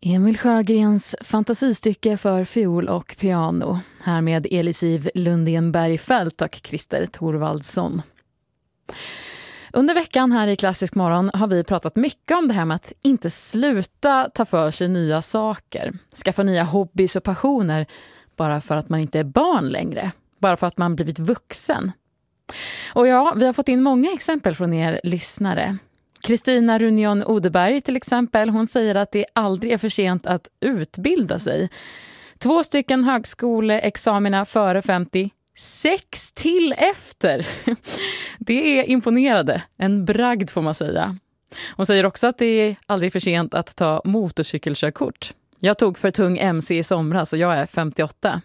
Emil Sjögrens fantasistycke för fiol och piano. Här med Elisiv Lundén Bergfeldt och Christer Thorvaldsson. Under veckan här i Klassisk morgon har vi pratat mycket om det här med att inte sluta ta för sig nya saker. Skaffa nya hobbys och passioner bara för att man inte är barn längre. Bara för att man blivit vuxen. Och ja, vi har fått in många exempel från er lyssnare. Kristina Runion Odeberg till exempel, hon säger att det aldrig är för sent att utbilda sig. 2 högskoleexamina före 50, 6 till efter. Det är imponerande, en bragd får man säga. Hon säger också att det är aldrig för sent att ta motorcykelkörkort. Jag tog för tung MC i somras och jag är 58.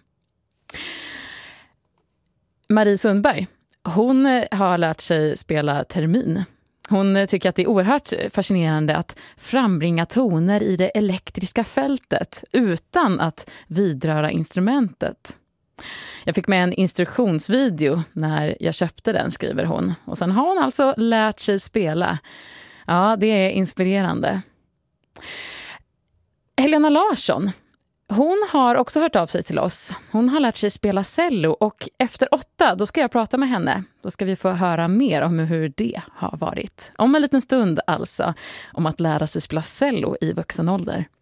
Marie Sundberg, hon har lärt sig spela termin. Hon tycker att det är oerhört fascinerande att frambringa toner i det elektriska fältet utan att vidröra instrumentet. Jag fick med en instruktionsvideo när jag köpte den, skriver hon. Och sen har hon alltså lärt sig spela. Ja, det är inspirerande. Helena Larsson, hon har också hört av sig till oss. Hon har lärt sig spela cello och efter 8 då ska jag prata med henne. Då ska vi få höra mer om hur det har varit. Om en liten stund alltså, om att lära sig spela cello i vuxen ålder.